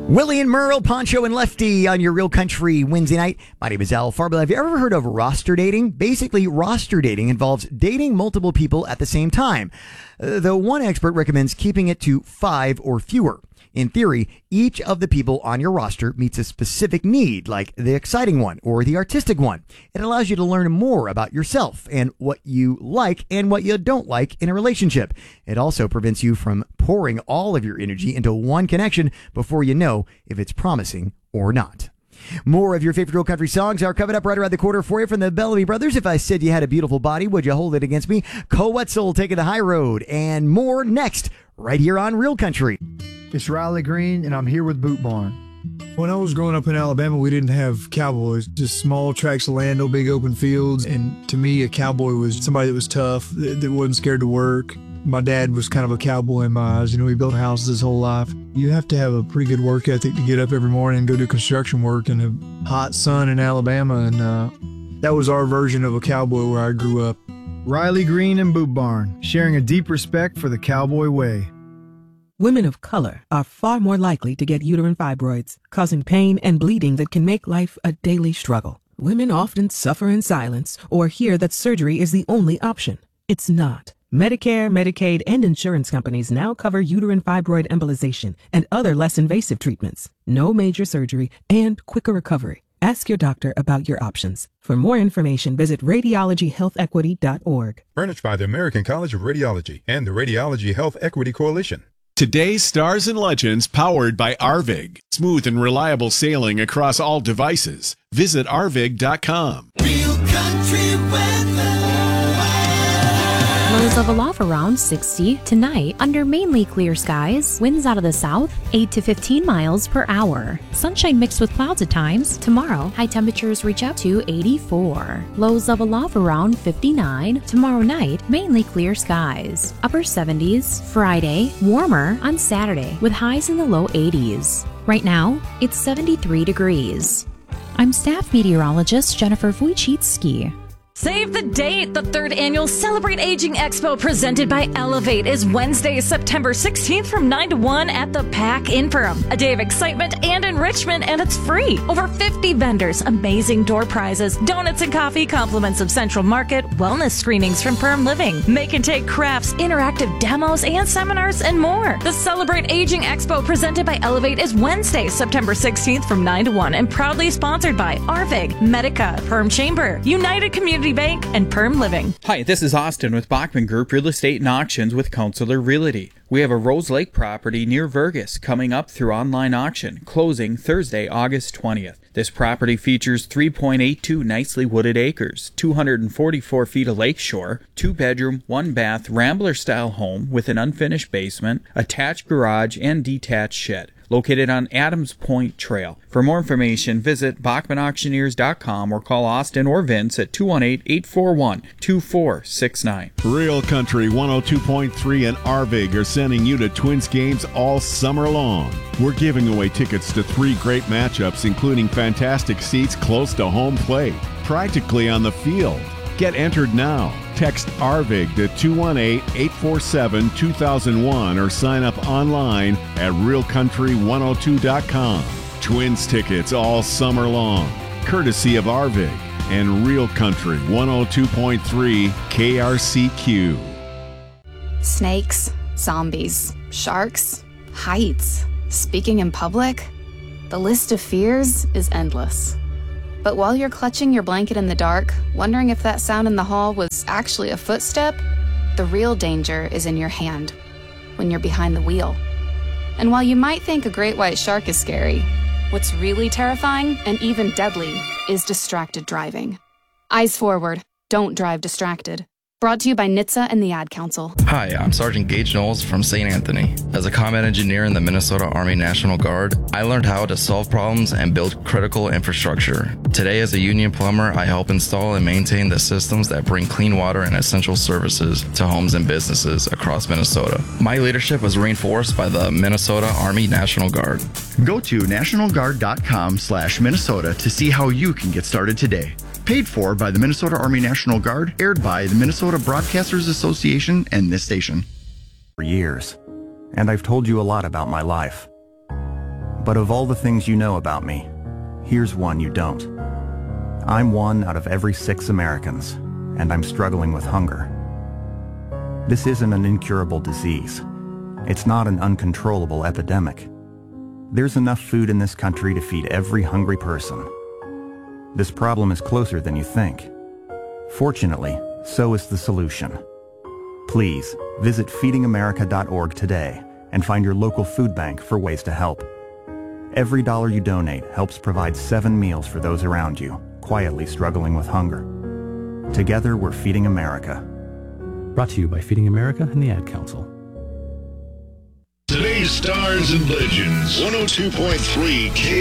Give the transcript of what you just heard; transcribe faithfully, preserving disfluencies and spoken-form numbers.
Willie and Merle, Poncho and Lefty on your Real Country Wednesday night. My name is Al Farber. Have you ever heard of roster dating? Basically, roster dating involves dating multiple people at the same time, uh, though one expert recommends keeping it to five or fewer. In theory, each of the people on your roster meets a specific need, like the exciting one or the artistic one. It allows you to learn more about yourself and what you like and what you don't like in a relationship. It also prevents you from pouring all of your energy into one connection before you know if it's promising or not. More of your favorite Real Country songs are coming up right around the corner for you from the Bellamy Brothers. If I said you had a beautiful body, would you hold it against me? Cole Wetzel taking the high road, and more next right here on Real Country. It's Riley Green, and I'm here with Boot Barn. When I was growing up in Alabama, we didn't have cowboys, just small tracts of land, no big open fields. And to me, a cowboy was somebody that was tough, that, that wasn't scared to work. My dad was kind of a cowboy in my eyes. You know, he built houses his whole life. You have to have a pretty good work ethic to get up every morning and go do construction work in a hot sun in Alabama. And uh, that was our version of a cowboy where I grew up. Riley Green and Boot Barn, sharing a deep respect for the cowboy way. Women of color are far more likely to get uterine fibroids, causing pain and bleeding that can make life a daily struggle. Women often suffer in silence or hear that surgery is the only option. It's not. Medicare, Medicaid, and insurance companies now cover uterine fibroid embolization and other less invasive treatments. No major surgery and quicker recovery. Ask your doctor about your options. For more information, visit radiology health equity dot org. Furnished by the American College of Radiology and the Radiology Health Equity Coalition. Today's Stars and Legends, powered by Arvig. Smooth and reliable sailing across all devices. Visit arvig dot com. Real Country Weather. Lows level off around sixty. Tonight, under mainly clear skies, winds out of the south, eight to fifteen miles per hour. Sunshine mixed with clouds at times. Tomorrow, high temperatures reach up to eighty-four. Lows level off around fifty-nine. Tomorrow night, mainly clear skies. Upper seventies. Friday, warmer on Saturday, with highs in the low eighties. Right now, it's seventy-three degrees. I'm staff meteorologist Jennifer Wojcicki. Save the date! The third annual Celebrate Aging Expo presented by Elevate is Wednesday, September sixteenth from nine to one at the Pack in Perham. A day of excitement and enrichment, and it's free. Over fifty vendors, amazing door prizes, donuts and coffee, compliments of Central Market, wellness screenings from Perham Living, make and take crafts, interactive demos, and seminars, and more. The Celebrate Aging Expo presented by Elevate is Wednesday, September sixteenth from nine to one, and proudly sponsored by Arvig, Medica, Perham Chamber, United Community Bank, and Perham Living. Hi, this is Austin with Bachman Group Real Estate and Auctions with Counselor Realty. We have a Rose Lake property near Vergas coming up through online auction, closing Thursday, August twentieth. This property features three point eight two nicely wooded acres, two hundred forty-four feet of lakeshore, two bedroom, one bath, Rambler-style home with an unfinished basement, attached garage, and detached shed. Located on Adams Point Trail. For more information, visit Bachman Auctioneers dot com or call Austin or Vince at two one eight, eight four one, two four six nine. Real Country one oh two point three and Arvig are sending you to Twins games all summer long. We're giving away tickets to three great matchups, including fantastic seats close to home plate, practically on the field. Get entered now. Text Arvig to two one eight, eight four seven, two thousand one or sign up online at real country one oh two dot com. Twins tickets all summer long, courtesy of Arvig and Real Country one oh two point three K R C Q. Snakes, zombies, sharks, heights, speaking in public. The list of fears is endless. But while you're clutching your blanket in the dark, wondering if that sound in the hall was actually a footstep, the real danger is in your hand, when you're behind the wheel. And while you might think a great white shark is scary, what's really terrifying and even deadly is distracted driving. Eyes forward, don't drive distracted. Brought to you by N H T S A and the Ad Council. Hi, I'm Sergeant Gage Knowles from Saint Anthony. As a combat engineer in the Minnesota Army National Guard, I learned how to solve problems and build critical infrastructure. Today, as a union plumber, I help install and maintain the systems that bring clean water and essential services to homes and businesses across Minnesota. My leadership was reinforced by the Minnesota Army National Guard. Go to national guard dot com slash Minnesota to see how you can get started today. Paid for by the Minnesota Army National Guard, aired by the Minnesota Broadcasters Association and this station. For years, and I've told you a lot about my life. But of all the things you know about me, here's one you don't. I'm one out of every six Americans, and I'm struggling with hunger. This isn't an incurable disease. It's not an uncontrollable epidemic. There's enough food in this country to feed every hungry person. This problem is closer than you think. Fortunately, so is the solution. Please visit feeding america dot org today and find your local food bank for ways to help. Every dollar you donate helps provide seven meals for those around you, quietly struggling with hunger. Together, we're Feeding America. Brought to you by Feeding America and the Ad Council. Today's Stars and Legends, one oh two point three K